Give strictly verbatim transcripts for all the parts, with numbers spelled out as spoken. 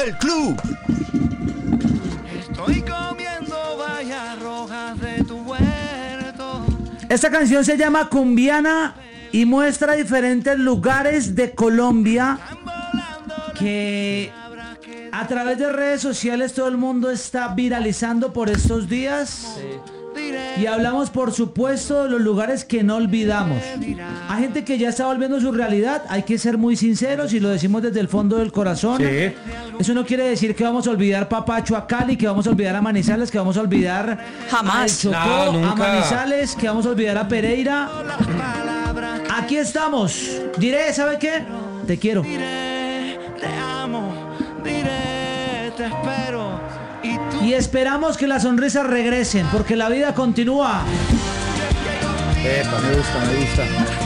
El Club. Estoy comiendo bayas rojas de tu huerto. Esta canción se llama Cumbiana y muestra diferentes lugares de Colombia que a través de redes sociales todo el mundo está viralizando por estos días. Sí. Y hablamos, por supuesto, de los lugares que no olvidamos. Hay gente que ya está volviendo su realidad. Hay que ser muy sinceros y lo decimos desde el fondo del corazón. Sí. Eso no quiere decir que vamos a olvidar Papacho a Cali, que vamos a olvidar a Manizales, que vamos a olvidar jamás a Chocó, no, a Manizales, que vamos a olvidar a Pereira. Aquí estamos. Diré, ¿sabe qué? Te quiero. Diré, te amo, diré, te espero. Y, tú... y esperamos que las sonrisas regresen, porque la vida continúa. Epa, me gusta, me gusta.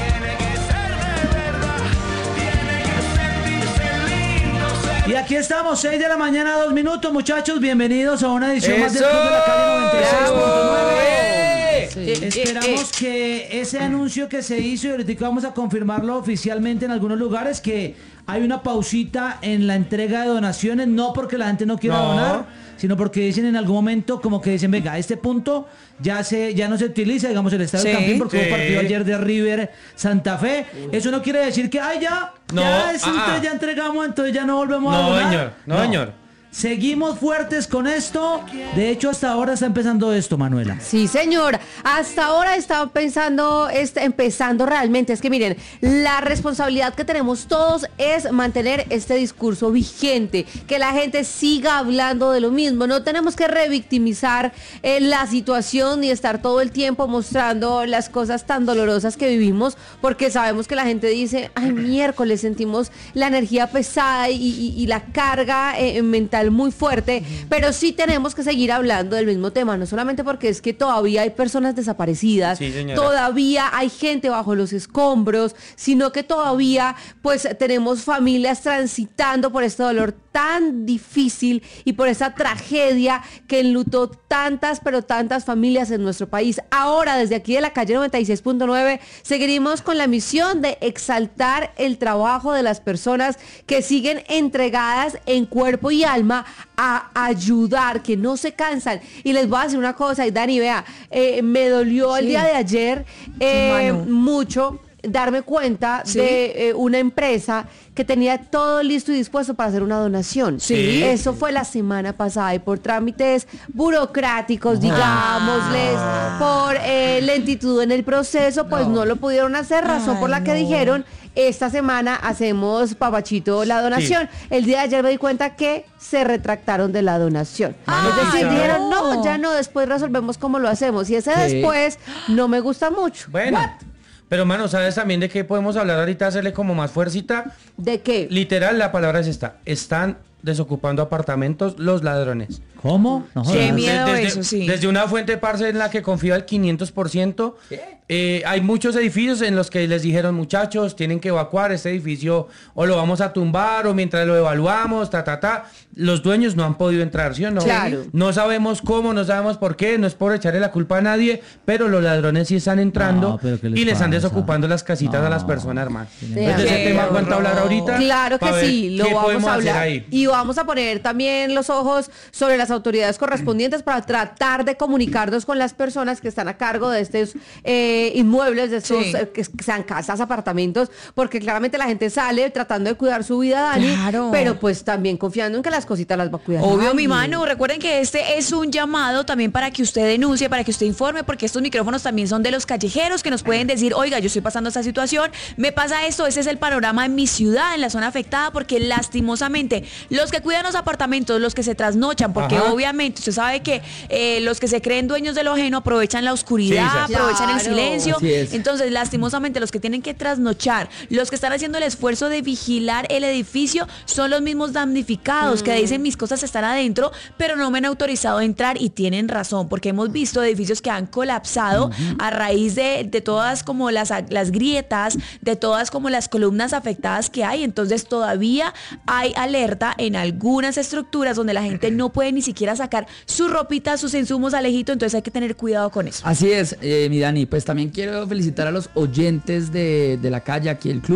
Y aquí estamos, seis de la mañana, dos minutos, muchachos. Bienvenidos a una edición ¡Eso! más del Club de la Calle noventa y seis punto nueve. Sí. Esperamos que ese anuncio que se hizo, y ahorita vamos a confirmarlo oficialmente en algunos lugares, que hay una pausita en la entrega de donaciones, no porque la gente no quiera No. donar, sino porque dicen en algún momento, como que dicen, venga, este punto ya se ya no se utiliza, digamos, el Estadio Sí. Campín, porque Sí. hubo partido ayer de River Santa Fe. Eso no quiere decir que, ay, ya, No, ya, es, ah, usted ah. ya entregamos, entonces ya no volvemos a No, donar. señor, no, señor. Seguimos fuertes con esto. De hecho, hasta ahora está empezando esto, Manuela. Sí, señor. Hasta ahora estaba pensando, este, empezando realmente. Es que miren, la responsabilidad que tenemos todos es mantener este discurso vigente, que la gente siga hablando de lo mismo. No tenemos que revictimizar eh, la situación ni estar todo el tiempo mostrando las cosas tan dolorosas que vivimos, porque sabemos que la gente dice, ay, miércoles, sentimos la energía pesada y, y, y la carga eh, mental muy fuerte, pero sí tenemos que seguir hablando del mismo tema, no solamente porque es que todavía hay personas desaparecidas, Sí, señora. todavía hay gente bajo los escombros, sino que todavía pues tenemos familias transitando por este dolor tan difícil y por esa tragedia que enlutó tantas, pero tantas familias en nuestro país. Ahora, desde aquí de la Calle noventa y seis punto nueve, seguiremos con la misión de exaltar el trabajo de las personas que siguen entregadas en cuerpo y alma a ayudar, que no se cansan. Y les voy a decir una cosa, y Dani, vea, eh, me dolió el Sí. día de ayer eh, Mano. mucho darme cuenta Sí. de eh, una empresa que tenía todo listo y dispuesto para hacer una donación. Sí. Eso fue la semana pasada y por trámites burocráticos, digámosles, por eh, lentitud en el proceso, pues no, lo pudieron hacer, razón Ay, por la que no. dijeron, esta semana hacemos, papachito, la donación. El día de ayer me di cuenta que se retractaron de la donación. Ay, es decir, no. dijeron, no, ya no, después resolvemos cómo lo hacemos. Y ese ¿Qué? después no me gusta mucho. Bueno. Pero, mano, ¿sabes también de qué podemos hablar ahorita? Hacerle como más fuercita. ¿De qué? Literal, la palabra es esta. Están desocupando apartamentos los ladrones. ¿Cómo? No Qué jodas. miedo desde, eso, sí. Desde una fuente, parce, en la que confío al quinientos por ciento. Eh, hay muchos edificios en los que les dijeron, muchachos, tienen que evacuar este edificio o lo vamos a tumbar o mientras lo evaluamos, ta, ta, ta. Los dueños no han podido entrar, ¿sí o no? Claro. No sabemos cómo, no sabemos por qué, no es por echarle la culpa a nadie, pero los ladrones sí están entrando No, pero ¿qué les y les están pasa? desocupando las casitas No. a las personas, hermano. Sí, Entonces, de ese qué tema aguanta horror. hablar ahorita. Claro que pa' ver sí, lo qué vamos podemos a hacer hablar. ahí. Y vamos a poner también los ojos sobre las autoridades correspondientes para tratar de comunicarnos con las personas que están a cargo de estos eh, inmuebles, de estos Sí. eh, que sean casas, apartamentos, porque claramente la gente sale tratando de cuidar su vida, Dani, Claro. pero pues también confiando en que las cositas las va a cuidar. Obvio, nadie. mi mano. Recuerden que este es un llamado también para que usted denuncie, para que usted informe, porque estos micrófonos también son de los callejeros que nos pueden decir, oiga, yo estoy pasando esta situación, me pasa esto, ese es el panorama en mi ciudad, en la zona afectada, porque lastimosamente los que cuidan los apartamentos, los que se trasnochan, porque Ajá. obviamente usted sabe que eh, los que se creen dueños de lo ajeno aprovechan la oscuridad, Sí, sí. aprovechan el Claro. silencio. Así es. Entonces, lastimosamente, los que tienen que trasnochar, los que están haciendo el esfuerzo de vigilar el edificio, son los mismos damnificados que dicen mis cosas están adentro, pero no me han autorizado a entrar, y tienen razón, porque hemos visto edificios que han colapsado a raíz de, de todas como las, las grietas, de todas como las columnas afectadas que hay. Entonces, todavía hay alerta en algunas estructuras donde la gente no puede ni siquiera sacar su ropita, sus insumos alejito, entonces hay que tener cuidado con eso. Así es, eh, mi Dani, pues también quiero felicitar a los oyentes de, de la calle, aquí el club,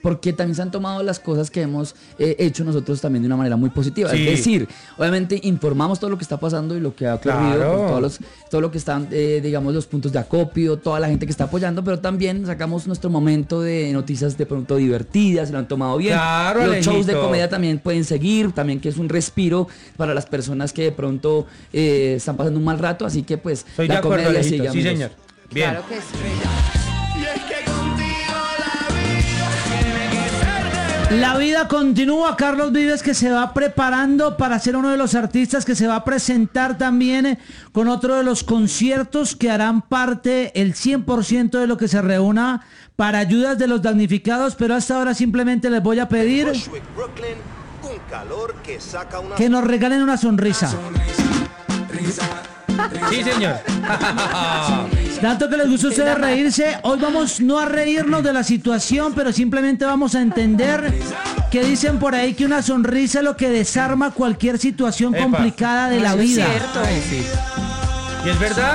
porque también se han tomado las cosas que hemos eh, hecho nosotros también de una manera muy positiva. Sí. Es decir, obviamente informamos todo lo que está pasando y lo que ha ocurrido, Claro. con todos los, todo lo que están, eh, digamos, los puntos de acopio, toda la gente que está apoyando, pero también sacamos nuestro momento de noticias de pronto divertidas, se lo han tomado bien. Claro, los Alejito. shows de comedia también pueden seguir, también que es un respiro para las personas que de pronto eh, están pasando un mal rato, así que pues Estoy de la acuerdo, comedia Alejito. sigue, Sí, amigos. señor. Bien. Claro que sí. Y es que contigo la vida tiene que ser de La vida continúa. Carlos Vives, que se va preparando para ser uno de los artistas que se va a presentar también con otro de los conciertos que harán parte el cien por ciento de lo que se reúna para ayudas de los damnificados, pero hasta ahora simplemente les voy a pedir Bushwick, Brooklyn, un calor que saca una que nos regalen una sonrisa. Sí, señor. Tanto que les gusta a ustedes reírse, hoy vamos no a reírnos de la situación, pero simplemente vamos a entender que dicen por ahí que una sonrisa es lo que desarma cualquier situación Epa. complicada de la Eso es vida. cierto. Ay, sí. ¿Y es verdad?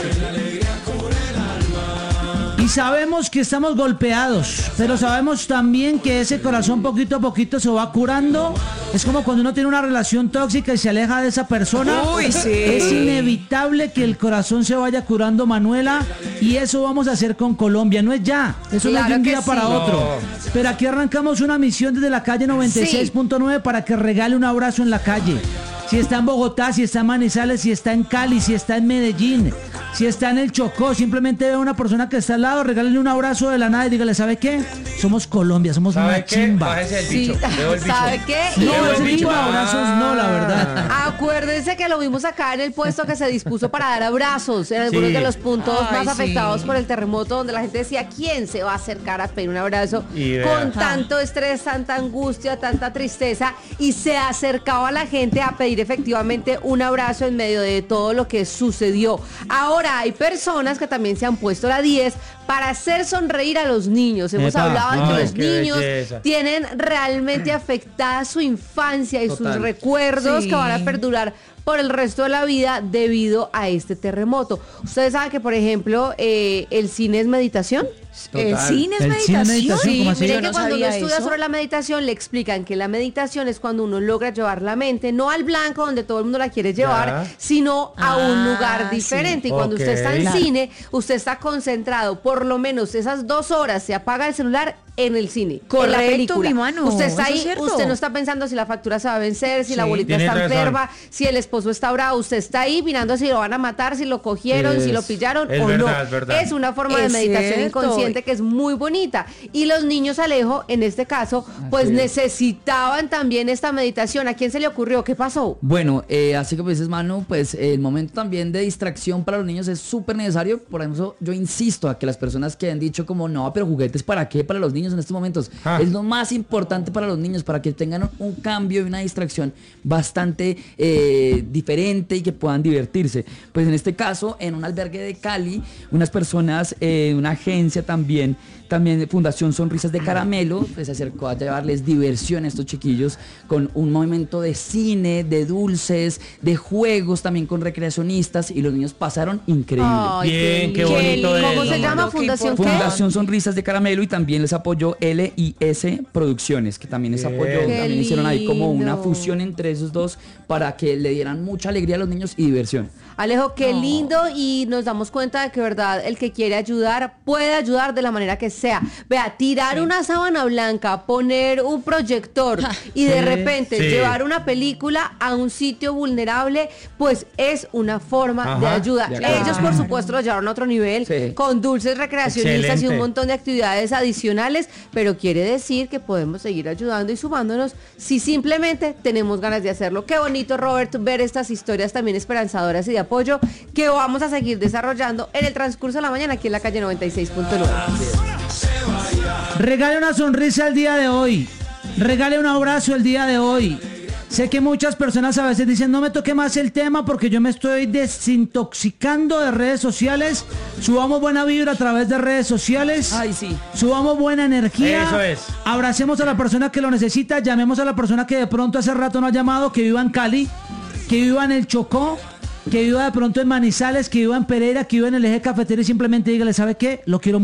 Y sabemos que estamos golpeados, pero sabemos también que ese corazón poquito a poquito se va curando. Es como cuando uno tiene una relación tóxica y se aleja de esa persona. Uy, sí. Es inevitable que el corazón se vaya curando, Manuela, y eso vamos a hacer con Colombia. No es ya, eso no es de Claro un que día sí. para otro. No. Pero aquí arrancamos una misión desde la calle noventa y seis punto nueve para que regale un abrazo en la calle. Si está en Bogotá, si está en Manizales, si está en Cali, si está en Medellín, si está en el Chocó, simplemente ve a una persona que está al lado, regálele un abrazo de la nada y dígale, ¿sabe qué? Somos Colombia, somos ¿Sabe una qué? chimba. Bájese el Sí, bicho. Veo el bicho. ¿sabe qué? No, Veo el ese bicho. tipo de abrazos no, la verdad. Acuérdense que lo vimos acá en el puesto que se dispuso para dar abrazos en algunos Sí. de los puntos Ay, más sí. afectados por el terremoto, donde la gente decía, ¿quién se va a acercar a pedir un abrazo Y vea. con tanto estrés, tanta angustia, tanta tristeza? Y se acercaba la gente a pedir efectivamente un abrazo en medio de todo lo que sucedió. Ahora hay personas que también se han puesto la diez para hacer sonreír a los niños. Hemos Epa. hablado de que Ay, los qué niños belleza. tienen realmente afectada su infancia y sus Total. recuerdos Sí. que van a perdurar por el resto de la vida debido a este terremoto. Ustedes saben que, por ejemplo, eh, el cine es meditación. El Total. cine es El cine es meditación. meditación, ¿cómo así? Miren Yo que no cuando uno sabía estudia eso. sobre la meditación le explican que la meditación es cuando uno logra llevar la mente no al blanco donde todo el mundo la quiere llevar, Ya. sino a un Ah, lugar sí. diferente. Y cuando usted Ok. está en Claro. cine, usted está concentrado, por lo menos esas dos horas se apaga el celular en el cine, en la Correcto, película. mi mano, Usted está eso es ahí, cierto. usted no está pensando si la factura se va a vencer, si la Sí, abuelita tiene está razón. enferma, si el esposo está bravo, usted está ahí mirando si lo van a matar, si lo cogieron, si Es- lo pillaron es o verdad, no. es verdad. Es una forma de Es meditación cierto. inconsciente que es muy bonita. Y los niños, Alejo, en este caso, pues es. necesitaban también esta meditación. ¿A quién se le ocurrió? ¿Qué pasó? Bueno, eh, así como dices, Manu, pues el momento también de distracción para los niños es súper necesario. Por eso yo insisto a que las personas que han dicho como no, pero juguetes para qué para los niños en estos momentos, Ah. es lo más importante para los niños, para que tengan un cambio y una distracción bastante eh, diferente y que puedan divertirse. Pues en este caso, en un albergue de Cali, unas personas, eh, una agencia también, también Fundación Sonrisas de Caramelo, pues se acercó a llevarles diversión a estos chiquillos con un movimiento de cine, de dulces, de juegos también con recreacionistas y los niños pasaron increíble. Ay, Bien, qué lindo. bonito ¿Cómo eso. se llama? Qué ¿Fundación qué? importante. Fundación Sonrisas de Caramelo y también les apoyó L I S Producciones, que también les Bien. apoyó, Qué también hicieron ahí como una lindo. fusión entre esos dos para que le dieran mucha alegría a los niños y diversión. Alejo, qué lindo, y nos damos cuenta de que, verdad, el que quiere ayudar puede ayudar de la manera que sea. Vea, tirar una sábana blanca, poner un proyector y de Sí, repente sí. llevar una película a un sitio vulnerable, pues es una forma Ajá, de ayuda. de acuerdo. Ellos, por supuesto, lo llevaron a otro nivel Sí. con dulces recreacionistas y Excelente. un montón de actividades adicionales, pero quiere decir que podemos seguir ayudando y sumándonos si simplemente tenemos ganas de hacerlo. Qué bonito, Robert, ver estas historias también esperanzadoras y de apoyo que vamos a seguir desarrollando en el transcurso de la mañana aquí en la calle noventa y seis punto nueve. Regale una sonrisa el día de hoy. Regale un abrazo el día de hoy. Sé que muchas personas a veces dicen, no me toque más el tema porque yo me estoy desintoxicando de redes sociales. Subamos buena vibra a través de redes sociales. Ay, sí. Subamos buena energía. Eso es. Abracemos a la persona que lo necesita. Llamemos a la persona que de pronto hace rato no ha llamado, que viva en Cali, que viva en el Chocó, que viva de pronto en Manizales, que viva en Pereira, que viva en el eje cafetero y simplemente dígale, ¿sabe qué? Lo quiero mucho.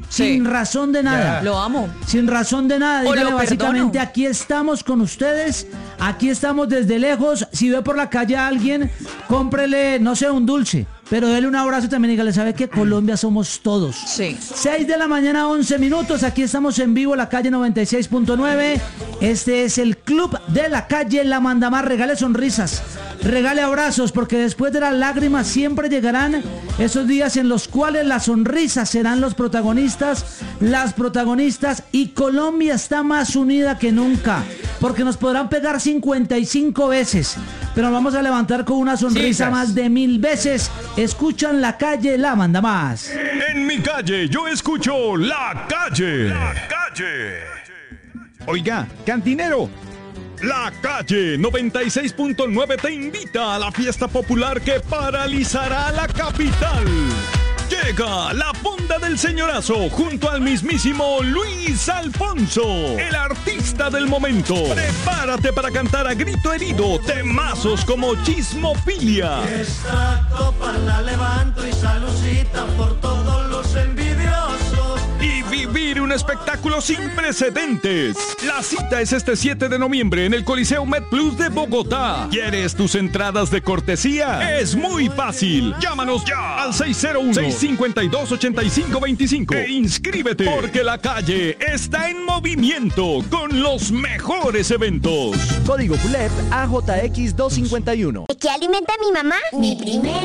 Sí. sin razón de nada. Ya. Lo amo. Sin razón de nada, O dígale lo básicamente, perdono. aquí estamos con ustedes, aquí estamos desde lejos. Si ve por la calle a alguien, cómprele, no sé, un dulce, pero déle un abrazo y también dígale, ¿sabe que Colombia somos todos? Sí. seis de la mañana, once minutos, aquí estamos en vivo, la calle noventa y seis punto nueve. Este es el club de la calle La Manda Más. Regale sonrisas, regale abrazos, porque después de las lágrimas siempre llegarán esos días en los cuales las sonrisas serán los protagonistas, las protagonistas, y Colombia está más unida que nunca, porque nos podrán pegar cincuenta y cinco veces, pero nos vamos a levantar con una sonrisa Chicas. más de mil veces. Escuchan La Calle La Manda Más. En mi calle yo escucho La Calle. La Calle. Oiga, cantinero. La Calle noventa y seis punto nueve te invita a la fiesta popular que paralizará la capital. Llega la Fonda del Señorazo junto al mismísimo Luis Alfonso, el artista del momento. Prepárate para cantar a grito herido temazos como Chismofilia. Esta copa la levanto y salucita por todos los envidiosos. Y vivir un espectáculo sin precedentes. La cita es este siete de noviembre en el Coliseo MedPlus de Bogotá. ¿Quieres tus entradas de cortesía? Es muy fácil. Llámanos ya al seis cero uno, seis cinco dos, ocho cinco dos cinco e inscríbete, porque la calle está en movimiento con los mejores eventos. Código C U L E P A J X doscientos cincuenta y uno. ¿De qué alimenta mi mamá? Mi primera